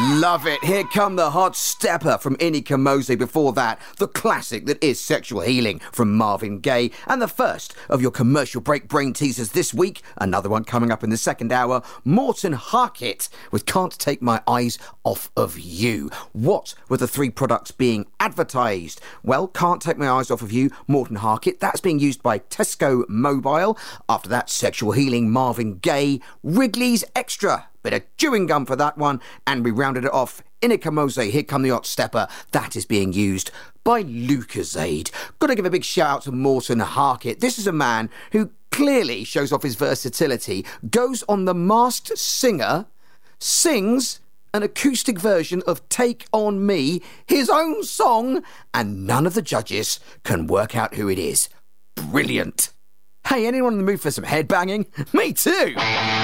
Love it. Here come the hot stepper from Inika Mose. Before that, the classic that is Sexual Healing from Marvin Gaye. And the first of your commercial break brain teasers this week, another one coming up in the second hour, Morten Harket with Can't Take My Eyes Off of You. What were the three products being advertised? Well, Can't Take My Eyes Off of You, Morten Harket. That's being used by Tesco Mobile. After that, Sexual Healing, Marvin Gaye. Wrigley's Extra. Bit of chewing gum for that one, and we rounded it off. Inika Mose, Here Come the Hot Stepper. That is being used by Lucozade. Got to give a big shout out to Morten Harket. This is a man who clearly shows off his versatility, goes on The Masked Singer, sings an acoustic version of Take On Me, his own song, and none of the judges can work out who it is. Brilliant. Hey, anyone in the mood for some headbanging? Me too.